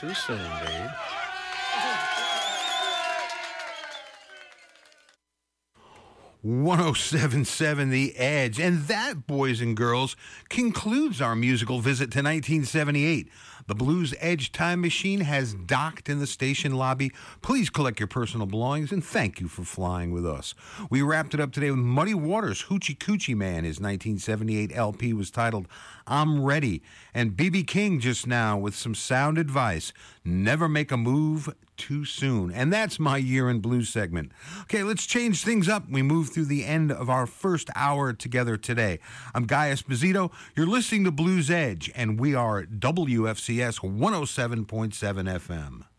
too soon, babe. 107.7 The Edge. And that, boys and girls, concludes our musical visit to 1978. The Blues Edge time machine has docked in the station lobby. Please collect your personal belongings, and thank you for flying with us. We wrapped it up today with Muddy Waters' Hoochie Coochie Man. His 1978 LP was titled I'm Ready. And B.B. King just now with some sound advice. Never make a move too soon. And that's my Year in Blues segment. Okay, let's change things up. We move through the end of our first hour together today. I'm Guy Esposito. You're listening to Blues Edge, and we are WFCS 107.7 FM.